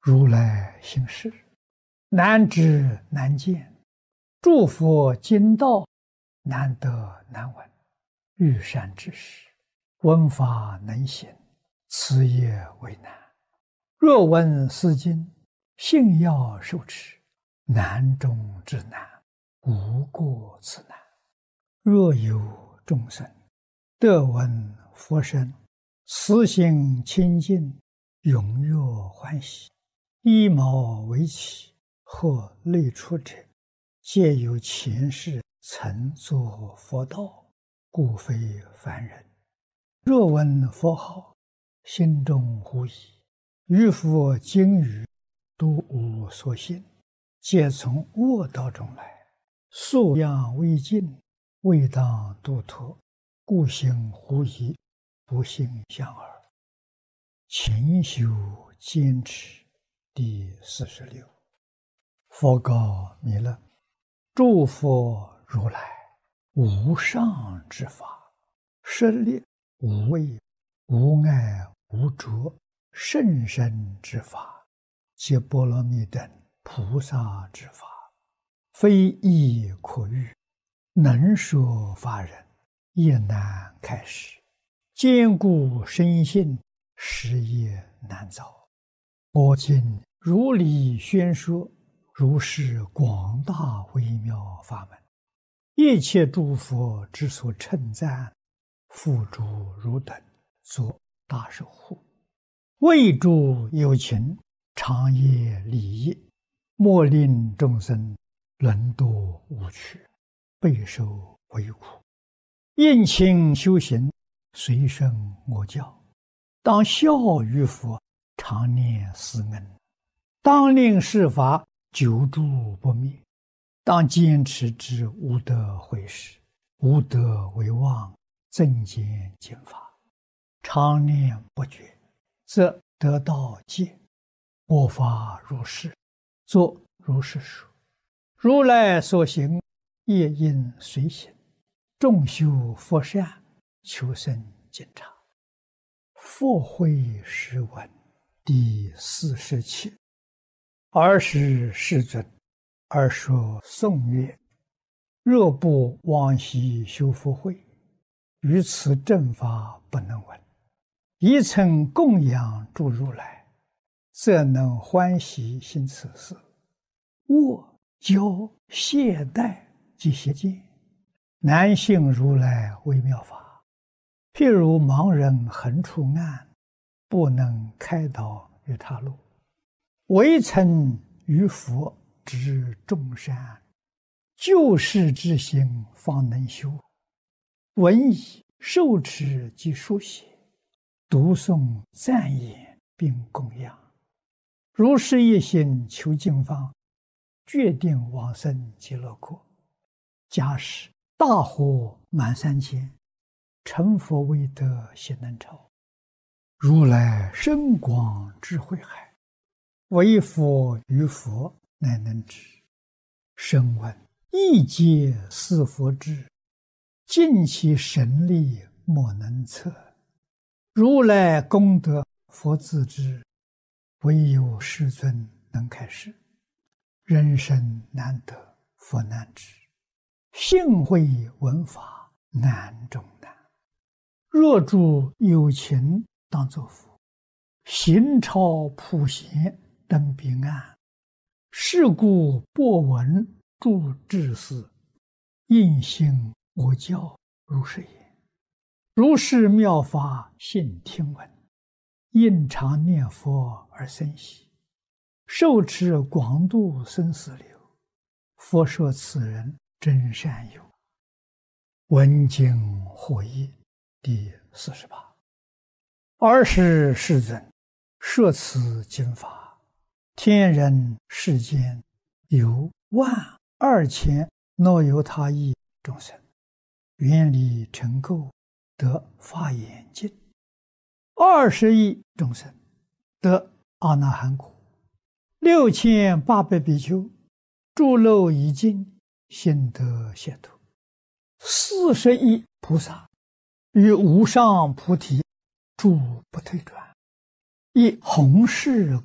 如来行事，难知难见，诸佛经道，难得难闻。遇善知识，闻法能行，此也为难。若闻是经，信要受持，难中之难，无过此难。若有众生得闻佛声，慈心清净，踊跃欢喜，依毛为起，或类出者，皆有前世曾作佛道，故非凡人。若闻佛号，心中狐疑，于佛经语都无所信，皆从恶道中来，素养未尽，未当度脱，故行狐疑，不信相耳。勤修坚持第46。佛告弥勒：诸佛如来无上之法，舍利无畏无碍无着甚深之法，皆波罗蜜等菩萨之法，非易可喻，能说法人也难开示，坚固深信，实业难遭。我今如理宣说，如是广大微妙法门，一切诸佛之所称赞，付诸汝等作大守护，为诸有情，长夜利益，莫令众生沦堕无趣，备受为苦。应勤修行，随顺我教，当效于佛，常念思恩，当令世法久住不灭，当坚持之无得毁时，无得为妄，增减经法，常念不绝，则得道戒。我法如是，作如是说。如来所行，业应随行，众修佛善，求生净察。佛慧诗文第47。尔时世尊，尔说颂曰：若不往昔修福慧，于此正法不能闻。一曾供养诸如来，则能欢喜行此事。我教懈怠及邪见，难信如来微妙法。譬如盲人横出暗，不能开导于他路，唯曾于佛知众善，救世之心方能修。闻已受持及书写，读诵赞言并供养，如是一心求经方，决定往生极乐国。假使大火满3千，成佛未得悉能超。如来深广智慧海，唯佛于佛乃能知。声闻一皆是佛智，尽其神力莫能测。如来功德佛自知，唯有世尊能开示。人生难得佛难知，信会闻法难中难。若诸有情当作佛，行超普贤登彼岸。是故播闻诸智士，应信我教如是言。如是妙法信听闻，应常念佛而生喜，受持广度生死流。佛说此人真善友。闻经获益第48。尔时世尊，摄此经法，天人世间有12000若有他意众生，愿力成垢，得法眼净。20亿众生得阿那含果。6800比丘诸漏已尽，心得解脱。40亿菩萨于无上菩提住不退转，以弘誓